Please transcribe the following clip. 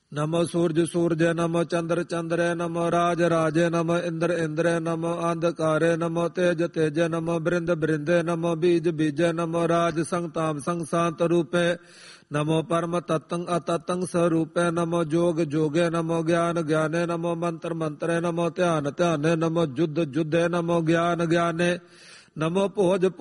ਨਮੋ ਸੂਰਜ ਸੂਰਜੈ ਨਮੋ ਚੰਦਰ ਚੰਦਰੈ ਨਮੋ ਰਾਜ ਰਾਜੈ ਨਮੋ ਇੰਦਰ ਇੰਦਰੈ ਨਮੋ ਅੰਧਕਾਰੈ ਨਮੋ ਤੇਜ ਤੇਜੈ ਨਮੋ ਬ੍ਰਿੰਦ ਬ੍ਰਿੰਦੇ ਨਮੋ ਬੀਜ ਬੀਜੈ ਨਮੋ ਰਾਜ ਸੰਗਤਾਮ ਸੰਗਸਾਂਤ ਰੂਪੇ ਨਮੋ ਪਰਮ ਤਤੰ ਅਤਤੰ ਸਰੂਪੈ ਨਮੋ ਜੋਗ ਜੋਗੇ ਨਮੋ ਗਿਆਨ ਗਿਆਨੇ ਨਮੋ ਮੰਤਰ ਮੰਤਰੇ ਨਮੋ ਧਿਆਨ ਧਿਆਨੇ ਨਮੋ ਜੁਧ ਜੁਧੇ ਨਮੋ ਗਿਆਨ ਗਿਆਨੇ ਨਮੋ ਭੋਜ